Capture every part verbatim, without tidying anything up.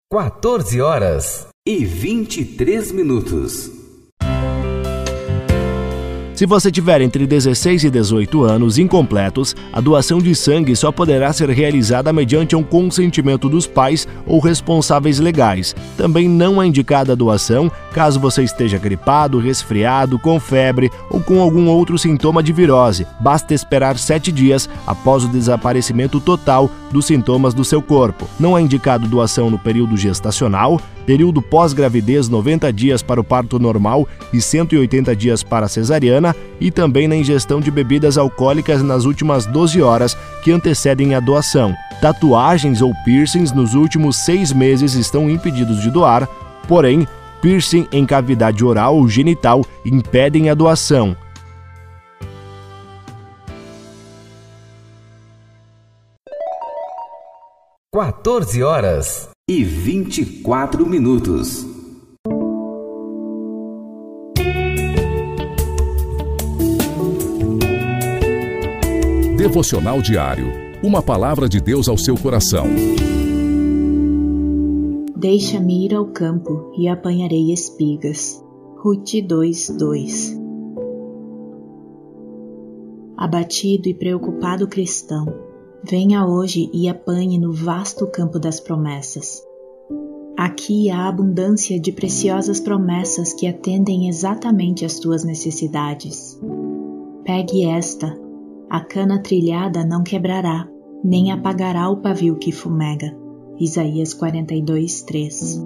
quatorze horas e vinte e três minutos. Se você tiver entre dezesseis e dezoito anos incompletos, a doação de sangue só poderá ser realizada mediante um consentimento dos pais ou responsáveis legais. Também não é indicada a doação caso você esteja gripado, resfriado, com febre ou com algum outro sintoma de virose. Basta esperar sete dias após o desaparecimento total dos sintomas do seu corpo. Não é indicado doação no período gestacional, período pós-gravidez noventa dias para o parto normal e cento e oitenta dias para a cesariana, e também na ingestão de bebidas alcoólicas nas últimas doze horas que antecedem a doação. Tatuagens ou piercings nos últimos seis meses estão impedidos de doar, porém, piercing em cavidade oral ou genital impedem a doação. quatorze horas e vinte e quatro minutos. Devocional diário. Uma palavra de Deus ao seu coração. Deixa-me ir ao campo e apanharei espigas. Ruth dois, dois. Abatido e preocupado cristão, venha hoje e apanhe no vasto campo das promessas. Aqui há abundância de preciosas promessas que atendem exatamente às tuas necessidades. Pegue esta. A cana trilhada não quebrará, nem apagará o pavio que fumega. Isaías quarenta e dois, três.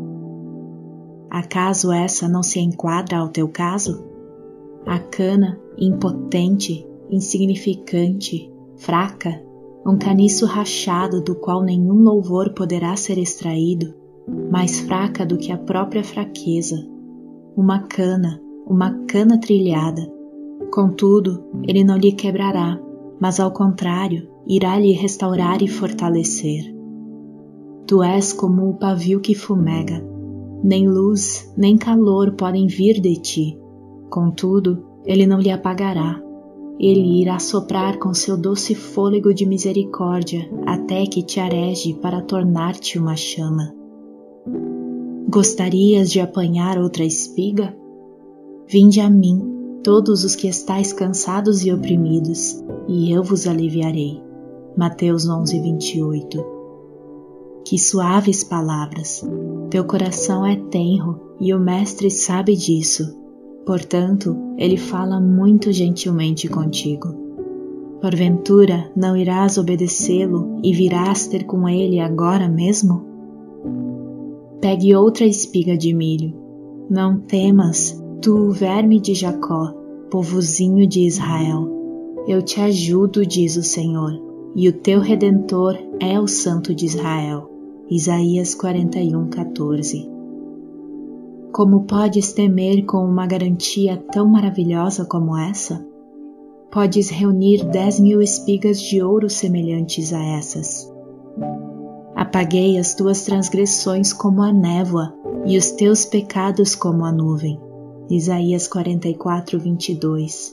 Acaso essa não se enquadra ao teu caso? A cana, impotente, insignificante, fraca, um caniço rachado do qual nenhum louvor poderá ser extraído, mais fraca do que a própria fraqueza. Uma cana, uma cana trilhada. Contudo, ele não lhe quebrará, mas ao contrário, irá lhe restaurar e fortalecer. Tu és como o pavio que fumega. Nem luz, nem calor podem vir de ti. Contudo, ele não lhe apagará. Ele irá soprar com seu doce fôlego de misericórdia até que te areje para tornar-te uma chama. Gostarias de apanhar outra espiga? Vinde a mim, todos os que estáis cansados e oprimidos, e eu vos aliviarei. Mateus onze, vinte e oito. Que suaves palavras! Teu coração é tenro e o Mestre sabe disso. Portanto, ele fala muito gentilmente contigo. Porventura, não irás obedecê-lo e virás ter com ele agora mesmo? Pegue outra espiga de milho. Não temas, tu, verme de Jacó, povozinho de Israel. Eu te ajudo, diz o Senhor, e o teu Redentor é o Santo de Israel. Isaías quarenta e um, quatorze. Como podes temer com uma garantia tão maravilhosa como essa? Podes reunir dez mil espigas de ouro semelhantes a essas. Apaguei as tuas transgressões como a névoa e os teus pecados como a nuvem. Isaías quarenta e quatro, vinte e dois.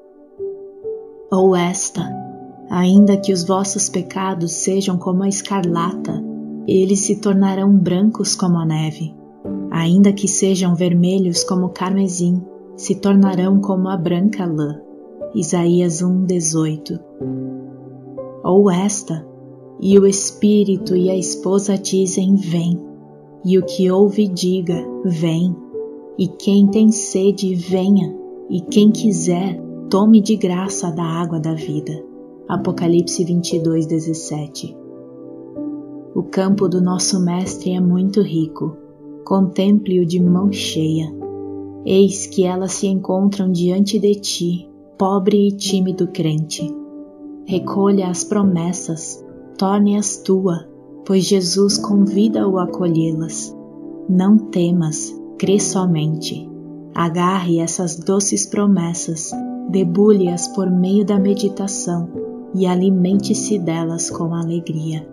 Ou esta, ainda que os vossos pecados sejam como a escarlata, eles se tornarão brancos como a neve. Ainda que sejam vermelhos como o carmesim, se tornarão como a branca lã. Isaías um, dezoito. Ou esta, e o Espírito e a esposa dizem, vem, e o que ouve diga, vem, e quem tem sede, venha, e quem quiser, tome de graça da água da vida. Apocalipse vinte e dois, dezessete. O campo do nosso Mestre é muito rico. Contemple-o de mão cheia. Eis que elas se encontram diante de ti, pobre e tímido crente. Recolha as promessas, torne-as tua, pois Jesus convida-o a acolhê-las. Não temas, crê somente. Agarre essas doces promessas, debulhe-as por meio da meditação e alimente-se delas com alegria.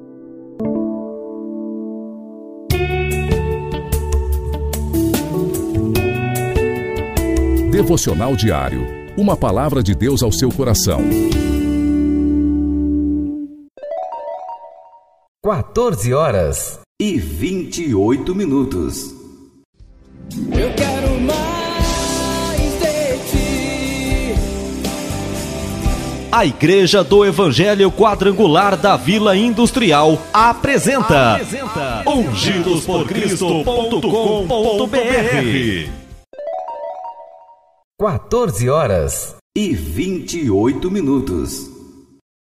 Devocional diário. Uma palavra de Deus ao seu coração. quatorze horas e vinte e oito minutos. Eu quero mais de ti. A Igreja do Evangelho Quadrangular da Vila Industrial apresenta, apresenta ungidos por cristo ponto com ponto b r. quatorze horas e vinte e oito minutos.